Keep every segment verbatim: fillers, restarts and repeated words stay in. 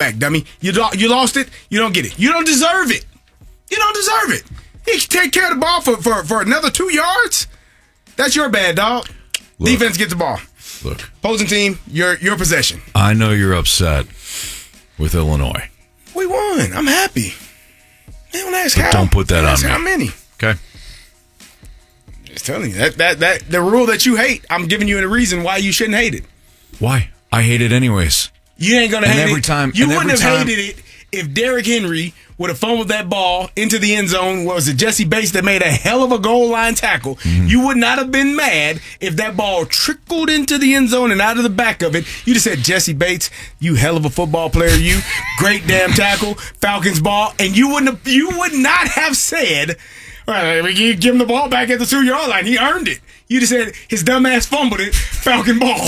back, dummy. You lo- you lost it. You don't get it. You don't deserve it. You don't deserve it. He can take care of the ball for, for, for another two yards. That's your bad, dog. Look, defense gets the ball. Look. Opposing team, your your possession. I know you're upset with Illinois. We won. I'm happy. They don't ask but how. Don't put that don't on ask me. How many? Okay. Just telling you that that that the rule that you hate. I'm giving you a reason why you shouldn't hate it. Why? I hate it anyways. You ain't gonna and hate every it. Time, you and wouldn't every have time, hated it if Derrick Henry would have fumbled that ball into the end zone. What was it, Jesse Bates that made a hell of a goal line tackle? Mm-hmm. You would not have been mad if that ball trickled into the end zone and out of the back of it. You just said, Jesse Bates, you hell of a football player, you great damn tackle, Falcons ball, and you wouldn't have, you would not have said, all right, you give him the ball back at the two yard line. He earned it. You just said his dumb ass fumbled it, Falcon ball.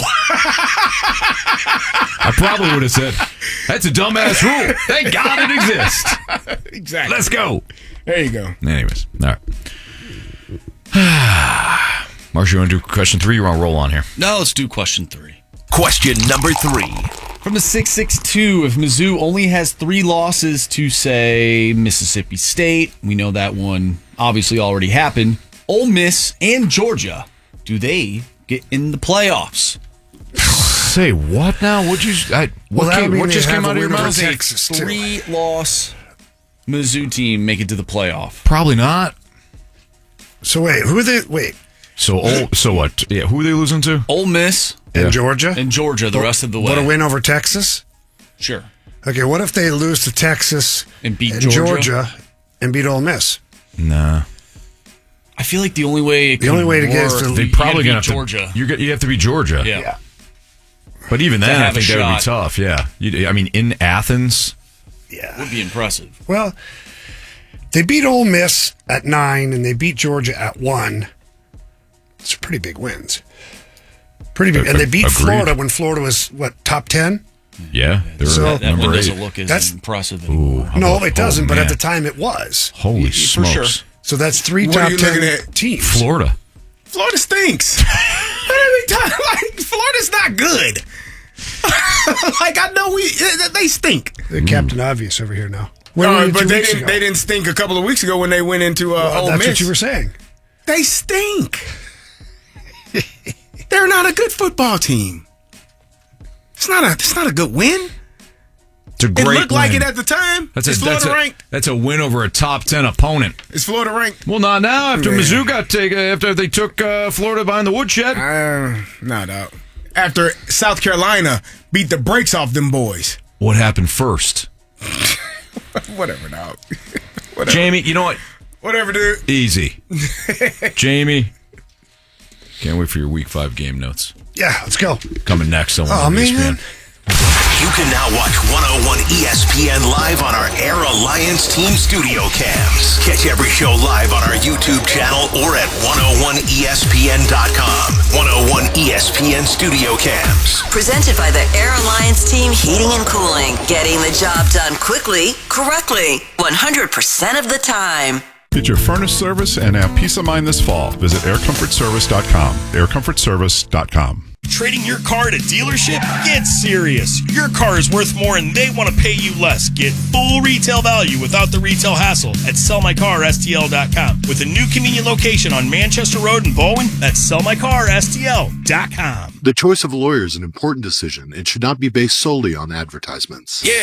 I probably would have said, that's a dumbass rule. Thank God it exists. Exactly. Let's go. There you go. Anyways, all right. Marshall, you want to do question three? You want to roll on here? No, let's do question three. Question number three. From the six six two, if Mizzou only has three losses to, say, Mississippi State, we know that one obviously already happened, Ole Miss and Georgia, do they get in the playoffs? Say what now? What'd you? I, what well, came, what just came out of your mouth? Three-loss Mizzou team make it to the playoff. Probably not. So wait, who are they? Wait. So oh, so what? Yeah, who are they losing to? Ole Miss and yeah. Georgia. And Georgia, the but, rest of the way. What a win over Texas. Sure. Okay, what if they lose to Texas and beat and Georgia? Georgia and beat Ole Miss? Nah. I feel like the only way it the only way to get is to they probably gonna have Georgia. To, you you have to be Georgia. Yeah. yeah. But even then, I think that shot. would be tough. Yeah. You, I mean, in Athens, yeah, would be impressive. Well, they beat Ole Miss at nine and they beat Georgia at one. It's pretty big wins. Pretty big, and they beat Agreed. Florida when Florida was what top ten. Yeah, they were so that, that number one eight. doesn't look as that's, impressive ooh, anymore. No, about, it doesn't. Oh, but man. at the time, it was. Holy For smokes! sure. So that's three What top are you ten looking at? teams. Florida. Florida stinks. Like, Florida's not good. Like I know we they stink. The Captain Obvious over here now. Where Uh, were you but two they weeks didn't. ago? They didn't stink a couple of weeks ago when they went into uh, Well, Ole that's Miss. what you were saying. They stink. They're not a good football team. It's not a. It's not a good win. It's a It great looked like win. it at the time. That's Is a, that's, Florida a, ranked? that's a win over a top ten opponent. Is Florida ranked? Well, not now. After Yeah. Mizzou got taken, after they took uh, Florida behind the woodshed. Uh, no doubt. After South Carolina beat the brakes off them boys. What happened first? Whatever, dog. Whatever. Jamie, you know what? Whatever, dude. Easy. Jamie, can't wait for your week five game notes. Yeah, let's go. Coming next on Oh, one oh one E S P N. man. You can now watch one oh one E S P N live on our Air Alliance Team studio cams. Catch every show live on our YouTube channel or at one oh one E S P N dot com. one oh one E S P N studio cams. Presented by the Air Alliance Team Heating and Cooling. Getting the job done quickly, correctly, one hundred percent of the time. Get your furnace service and have peace of mind this fall. Visit air comfort service dot com. air comfort service dot com. Trading your car at a dealership? Get serious. Your car is worth more and they want to pay you less. Get full retail value without the retail hassle at sell my car S T L dot com. With a new convenient location on Manchester Road in Bowen, that's sell my car S T L dot com. The choice of a lawyer is an important decision and should not be based solely on advertisements. Yeah.